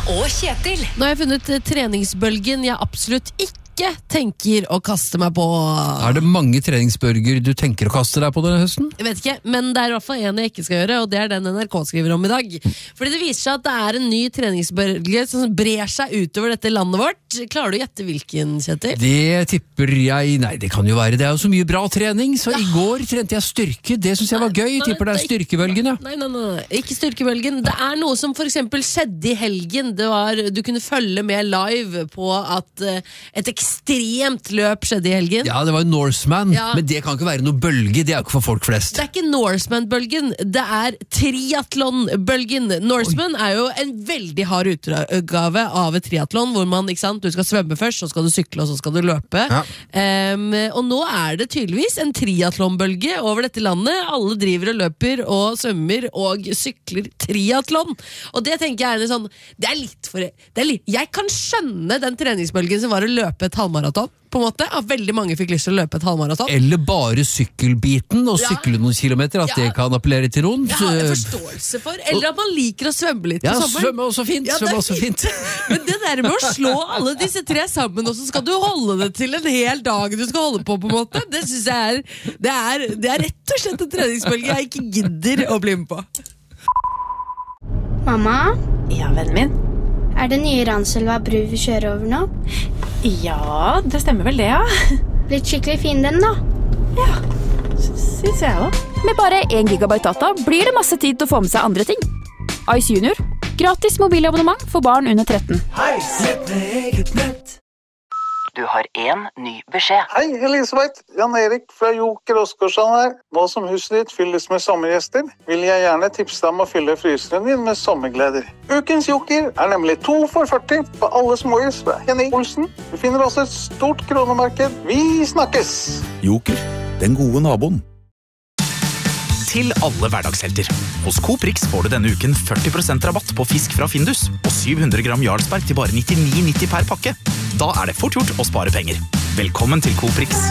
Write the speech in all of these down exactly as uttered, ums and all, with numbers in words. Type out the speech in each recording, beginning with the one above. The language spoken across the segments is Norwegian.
og Kjetil. Nå har jeg funnet treningsbølgen jeg absolutt ikke tenker å kaste meg på. Er det mange treningsbølger du tenker å kaste deg på denne høsten? Jeg vet ikke, men det er i hvert fall en jeg ikke skal gjøre, og det er den N R K skriver om i dag. Fordi det viser seg at det er en ny treningsbølge som brer seg utover dette landet vårt. Klarer du å gjette hvilken, Kjetil? Det tipper jeg... Nei, det kan jo være. Det er jo så mye bra trening, så ja. I går trente jeg styrke. Det synes jeg var gøy. Jeg tipper det er styrkebølgen, ja. Nei, nei, nei, ikke styrkebølgen. Det er noe som for eksempel skjedde i helgen. Det var, du kunne følge med live på at et ekstremt løp skjedde i helgen. Ja, det var jo Norseman, ja. Men det kan ikke være noe bølge. Det er jo ikke for folk flest. Det er ikke Norseman-bølgen. Det er triathlon-bølgen. Norseman Oi. Er jo en veldig hard utgave av et triathlon, hvor man, ikke sant, du skal svømme først, så skal du sykle, og så skal du løpe. Ja. Um, og nå er det tydeligvis en triathlon-bølge over dette landet. Alle driver og løper og svømmer og sykler triathlon. Og det tenker jeg er sånn, det er litt for... Det er litt, jeg kan skjønne den treningsbølgen som var å løpe et halvmaraton, på en måte, at veldig mange fikk lyst til å løpe et halvmaraton. Eller bare sykkelbiten og ja. Sykle noen kilometer, at ja. Det kan appellere til noen. Jeg har en forståelse for, eller at man liker å svømme litt ja, på sommeren. Svømme også fint, ja, svømme også fint. Men det der med å slå alle disse tre sammen, og så skal du holde det til en hel dag du skal holde på, på en måte, det synes jeg er, det er, det er rett og slett en treningsbølge jeg ikke gidder å bli med på. Mamma? Ja, vennen min? Er det nye Ranselva bru vi kjører over nå? Ja, det stemmer vel det, ja. Blitt skikkelig fin den da? Ja, synes jeg også. Med bare en gigabyte data blir det masse tid til å få med seg andre ting. Ice Junior. Gratis mobilabonnement for barn under tretten. Hei, sett med eget nett. Du har en ny beskjed. Hei, Elisabeth. Jan Erik fra Joker Oskarsson her. Nå som huset ditt fylles med sommergjester, vil jeg gjerne tipse deg om å fylle fryseren din med sommergleder. Ukens Joker er nemlig to for førti på alle småhus fra Henning Olsen. Du finner også et stort kronemarked. Vi snakkes! Joker, den gode naboen. Til alle hverdagshelter. Hos Coop Rix får du denne uken førti prosent rabatt på fisk fra Findus og syv hundre gram Jarlsberg til bare nittini nitti per pakke. Da er det fort gjort å spare penger. Velkommen til Coop Rix.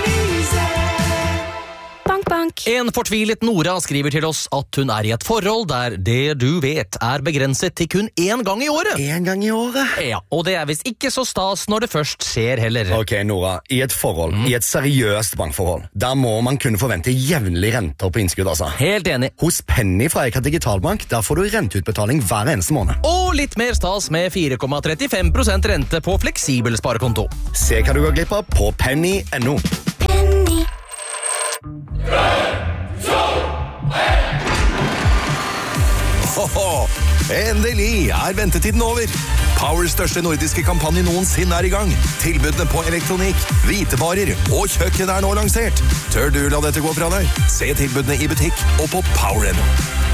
Bank, bank. En fortvilet Nora skriver til oss at hun er i et forhold der det du vet er begrenset til kun én gang i året. En gang i året? Ja, og det er vist ikke så stas når det først skjer heller. Ok, Nora, i et forhold, mm. i et seriøst bankforhold, der må man kunne forvente jevnlig renter på innskudd, altså. Helt enig. Hos Penny fra Eika Digitalbank, der får du renteutbetaling hver eneste måned. Og litt mer stas med fire komma trettifem prosent rente på fleksibel sparekonto. Se hva du går glipp av på penny punktum no. Penny. Hoho, endelig er ventetiden over. Powers største nordiske kampanje noensinne er i gang. Tilbudene på elektronikk, hvitevarer og kjøkken er nå lansert. Tør du la dette gå fra deg? Se tilbudene i butikk og på power punktum no.